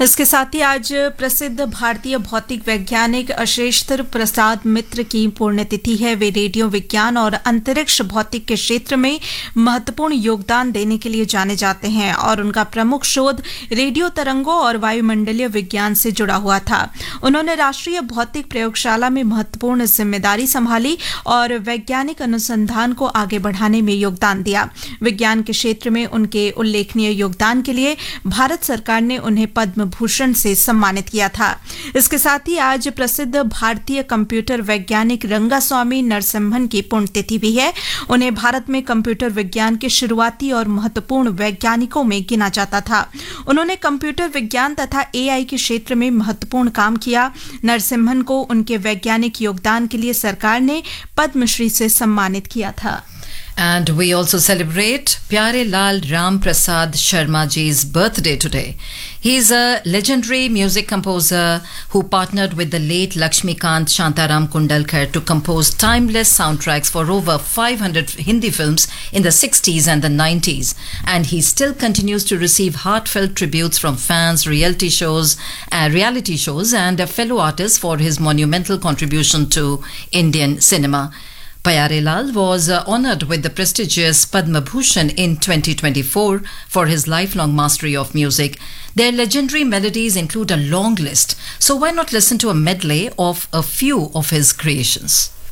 इसके साथ ही आज प्रसिद्ध भारतीय भौतिक वैज्ञानिक अशेश्तर प्रसाद मित्र की पुण्यतिथि है। वे रेडियो विज्ञान और अंतरिक्ष भौतिक के क्षेत्र में महत्वपूर्ण योगदान देने के लिए जाने जाते हैं और उनका प्रमुख शोध रेडियो तरंगों और वायुमंडलीय विज्ञान से जुड़ा हुआ था। उन्होंने राष्ट्रीय भौतिक प्रयोगशाला में महत्वपूर्ण जिम्मेदारी संभाली और वैज्ञानिक अनुसंधान को आगे बढ़ाने में योगदान दिया। विज्ञान के क्षेत्र में उनके उल्लेखनीय योगदान के लिए भारत सरकार ने उन्हें पद्म भूषण से सम्मानित किया था। इसके साथ ही आज प्रसिद्ध भारतीय कंप्यूटर वैज्ञानिक रंगास्वामी नरसिम्हन की पुण्यतिथि भी है। उन्हें भारत में कंप्यूटर विज्ञान के शुरुआती और महत्वपूर्ण वैज्ञानिकों में गिना जाता था। उन्होंने कंप्यूटर विज्ञान तथा एआई के क्षेत्र में महत्वपूर्ण काम किया। नरसिम्हन को उनके वैज्ञानिक योगदान के लिए सरकार ने पद्मश्री से सम्मानित किया था। And we also celebrate Pyare Lal Ram Prasad Sharma ji's birthday today. He is a legendary music composer who partnered with the late Lakshmikant Shantaram Kundalkar to compose timeless soundtracks for over 500 Hindi films in the 60s and the 90s. And he still continues to receive heartfelt tributes from fans, reality shows, and fellow artists for his monumental contribution to Indian cinema. Pyare Lal was honoured with the prestigious Padma Bhushan in 2024 for his lifelong mastery of music. Their legendary melodies include a long list, so why not listen to a medley of a few of his creations?